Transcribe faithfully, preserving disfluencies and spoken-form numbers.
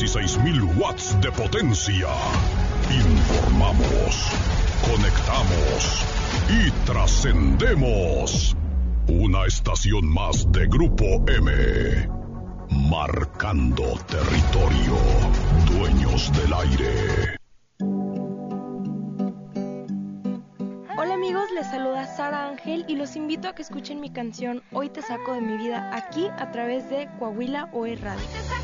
dieciséis mil watts de potencia. Informamos, conectamos y trascendemos. Una estación más de Grupo M. Marcando territorio. Dueños del aire. Hola amigos, les saluda Sara Ángel y los invito a que escuchen mi canción Hoy te saco de mi vida aquí a través de Coahuila O E Radio.